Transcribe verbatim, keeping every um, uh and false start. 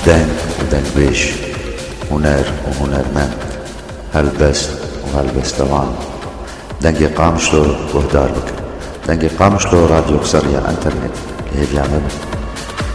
دنگ ودنگبيش هنر وهنرمند هلبست وهلبستوان دنگی قامشلو وهدار بك دنگی قامشلو راديو كسرية انترنت لهي بيعمل